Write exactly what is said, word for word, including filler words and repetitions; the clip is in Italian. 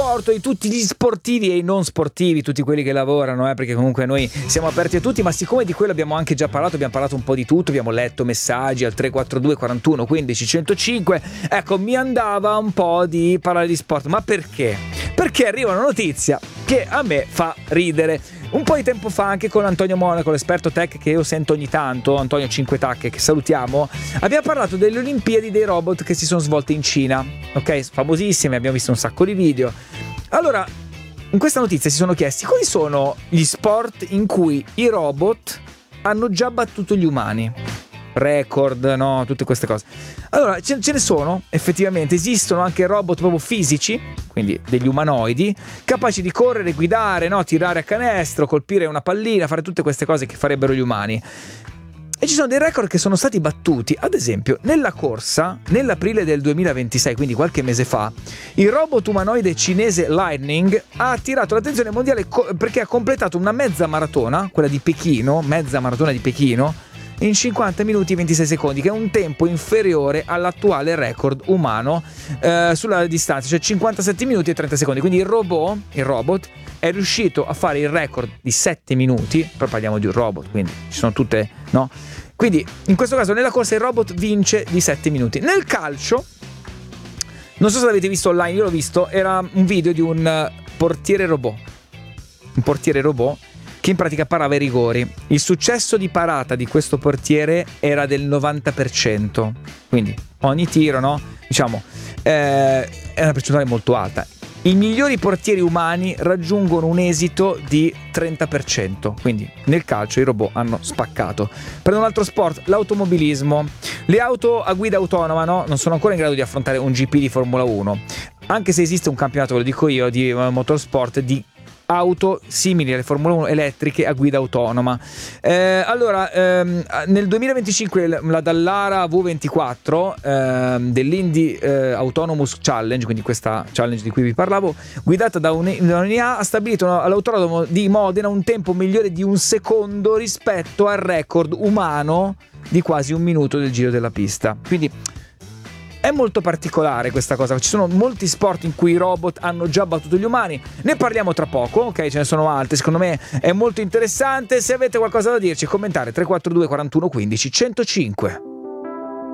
supporto di tutti gli sportivi e i non sportivi, tutti quelli che lavorano, eh, perché comunque noi siamo aperti a tutti, ma siccome di quello abbiamo anche già parlato, abbiamo parlato un po' di tutto, abbiamo letto messaggi al tre quattro due quarantuno quindici centocinque, ecco, mi andava un po' di parlare di sport. Ma perché? Perché arriva una notizia che a me fa ridere. Un po' di tempo fa, anche con Antonio Monaco, l'esperto tech che io sento ogni tanto, Antonio Cinque Tacche, che salutiamo, abbiamo parlato delle Olimpiadi dei robot che si sono svolte in Cina, ok? Famosissime, abbiamo visto un sacco di video. Allora, in questa notizia si sono chiesti quali sono gli sport in cui i robot hanno già battuto gli umani. Record, no? Tutte queste cose. Allora, ce, ce ne sono, effettivamente, esistono anche robot proprio fisici, quindi degli umanoidi, capaci di correre, guidare, no? Tirare a canestro, colpire una pallina, fare tutte queste cose che farebbero gli umani. E ci sono dei record che sono stati battuti. Ad esempio, nella corsa, nell'aprile del duemilaventisei, quindi qualche mese fa, il robot umanoide cinese Lightning ha attirato l'attenzione mondiale co- perché ha completato una mezza maratona, quella di Pechino, mezza maratona di Pechino, in cinquanta minuti e ventisei secondi, che è un tempo inferiore all'attuale record umano eh, sulla distanza, cioè cinquantasette minuti e trenta secondi. Quindi il robot, il robot è riuscito a fare il record di sette minuti, però parliamo di un robot, quindi ci sono tutte, no? Quindi in questo caso nella corsa il robot vince di sette minuti. Nel calcio, non so se l'avete visto online, io l'ho visto, era un video di un portiere robot, un portiere robot che in pratica parava i rigori. Il successo di parata di questo portiere era del novanta per cento, quindi ogni tiro, no? Diciamo, eh, è una percentuale molto alta. I migliori portieri umani raggiungono un esito di trenta per cento, quindi nel calcio i robot hanno spaccato. Prendo un altro sport, l'automobilismo. Le auto a guida autonoma, no? Non sono ancora in grado di affrontare un G P di Formula uno, anche se esiste un campionato, ve lo dico io, di motorsport di auto simili alle Formula uno elettriche a guida autonoma. Eh, allora, ehm, nel duemilaventicinque la Dallara V ventiquattro ehm, dell'Indy eh, Autonomous Challenge, quindi questa challenge di cui vi parlavo, guidata da un, da un'I A, ha stabilito all'autodromo di Modena un tempo migliore di un secondo rispetto al record umano di quasi un minuto del giro della pista. Quindi è molto particolare questa cosa. Ci sono molti sport in cui i robot hanno già battuto gli umani. Ne parliamo tra poco, ok? Ce ne sono altri. Secondo me è molto interessante. Se avete qualcosa da dirci, commentare tre quattro due quarantuno quindici centocinque.